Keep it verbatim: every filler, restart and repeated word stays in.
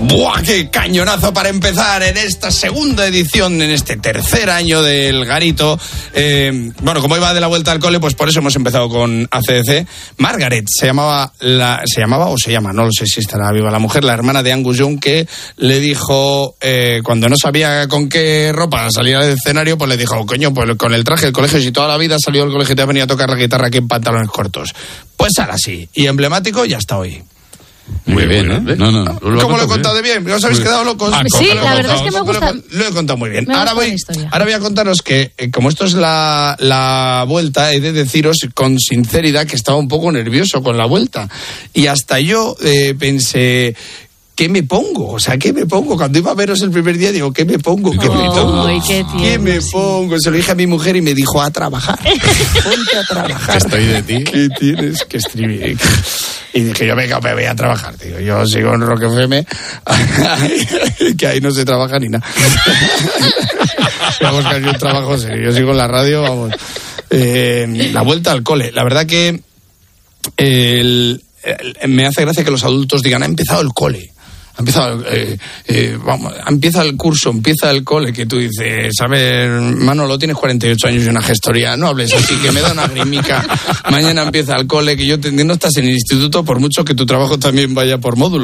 ¡Buah, qué cañonazo para empezar en esta segunda edición, en este tercer año del Garito! Eh, bueno, como iba de la vuelta al cole, pues por eso hemos empezado con A C D C. Margaret se llamaba, la, se llamaba o se llama, no lo sé si estará viva la mujer, la hermana de Angus Young, que le dijo, eh, cuando no sabía con qué ropa salir al escenario, pues le dijo, coño, pues con el traje del colegio, si toda la vida salió del colegio y te ha venido a tocar la guitarra aquí en pantalones cortos. Pues ahora sí, y emblemático ya está hoy. Muy, muy bien, bien, ¿eh? No, no, no. Lo ¿Cómo lo he contado de bien? ¿No os habéis quedado locos? Ah, sí, la verdad es que me gusta. Lo, lo he contado muy bien. Me ahora voy, ahora voy a contaros que, eh, como esto es la, la vuelta, he de deciros con sinceridad que estaba un poco nervioso con la vuelta. Y hasta yo eh, pensé, ¿qué me pongo? O sea, ¿qué me pongo? Cuando iba a veros el primer día, digo, ¿qué me pongo? ¿Qué oh, me pongo? Ay, qué, tierno, ¿Qué me sí. pongo? Se lo dije a mi mujer y me dijo, a trabajar. Ponte a trabajar. ¿Qué estoy de ti? ¿Qué tienes que escribir? Y dije yo, venga, me voy a trabajar, tío. Yo sigo en Rock F M, que ahí no se trabaja ni nada. Vamos, que hay un trabajo serio. Yo sigo en la radio, vamos. Eh, la vuelta al cole. La verdad que el, el, me hace gracia que los adultos digan, ha empezado el cole. Ha empezado, eh, eh, vamos, empieza el curso, empieza el cole, que tú dices, a ver, Manolo, tienes cuarenta y ocho años y una gestoría, no hables así, que me da una grimica. Mañana empieza el cole, que yo te, no estás en el instituto, por mucho que tu trabajo también vaya por módulo.